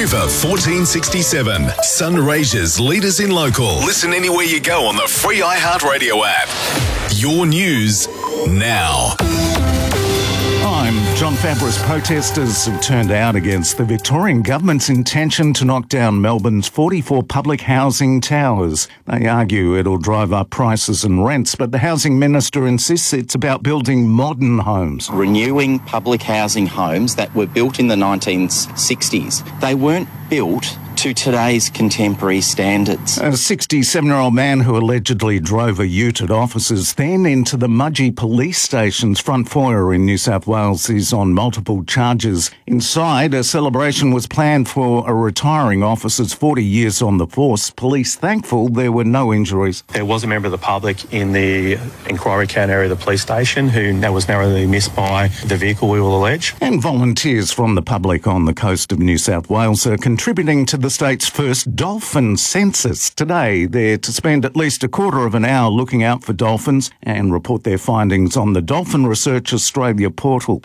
River 1467, Sunraysia's leaders in local. Listen anywhere you go on the free iHeartRadio app. Your news now. I'm John Fabris. Protesters have turned out against the Victorian government's intention to knock down Melbourne's 44 public housing towers. They argue it'll drive up prices and rents, but the housing minister insists it's about building modern homes. Renewing public housing homes that were built in the 1960s. They weren't built to today's contemporary standards. A 67-year-old man who allegedly drove a ute at officers then into the Mudgee police station's front foyer in New South Wales is on multiple charges. Inside, a celebration was planned for a retiring officer's 40 years on the force. Police thankful there were no injuries. There was a member of the public in the inquiry count area of the police station who was narrowly missed by the vehicle, we will allege. And volunteers from the public on the coast of New South Wales are contributing to the state's first dolphin census. Today, they're to spend at least a quarter of an hour looking out for dolphins and report their findings on the Dolphin Research Australia portal.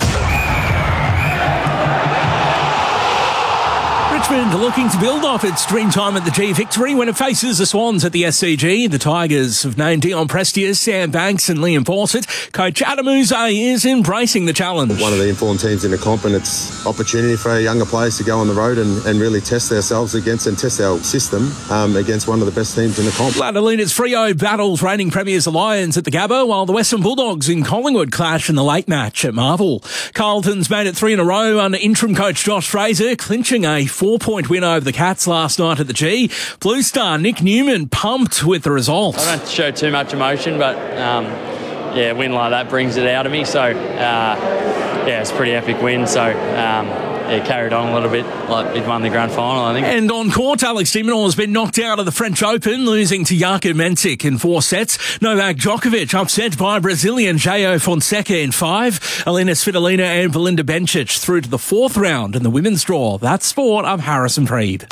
Richmond looking to build off its dream time at the G Victory when it faces the Swans at the SCG. The Tigers have named Dion Prestius, Sam Banks and Liam Fawcett. Coach Adam Uze is embracing the challenge. One of the informed teams in the comp, and it's opportunity for our younger players to go on the road and really test ourselves against and test our system against one of the best teams in the comp. Ladalina's Freo battles reigning premiers Lions at the Gabba, while the Western Bulldogs in Collingwood clash in the late match at Marvel. Carlton's made it 3 in a row under interim coach Josh Fraser, clinching a 4-point win over the Cats last night at the G. Blue Star Nick Newman pumped with the result. I don't show too much emotion, but a win like that brings it out of me. So it's a pretty epic win. So carried on a little bit like it won the grand final, I think. And on court, Alex de Minaur has been knocked out of the French Open, losing to Jakub Mensik in 4 sets. Novak Djokovic upset by Brazilian João Fonseca in 5. Alina Svitolina and Belinda Bencic through to the 4th round in the women's draw. That's sport. I'm Harrison Freed.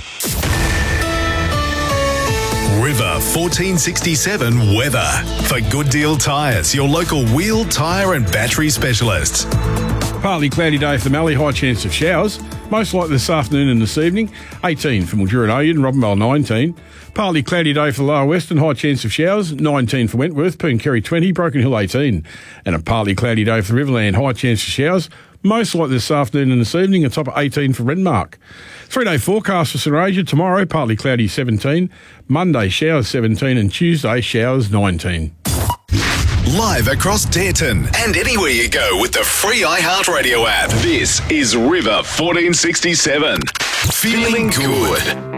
River 1467 weather. For Good Deal Tyres, your local wheel, tyre and battery specialists. Partly cloudy day for the Mallee, high chance of showers. Most likely this afternoon and this evening. 18 for Mildura and Oyen, Robinvale 19. Partly cloudy day for the Lower Western, high chance of showers. 19 for Wentworth, Pooncarie 20, Broken Hill 18. And a partly cloudy day for the Riverland, high chance of showers. Most likely this afternoon and this evening, a top of 18 for Renmark. 3-day forecast for Sunraysia. Tomorrow, partly cloudy 17. Monday, showers 17 and Tuesday, showers 19. Live across Dareton and anywhere you go with the free iHeartRadio app. This is River 1467. Feeling good.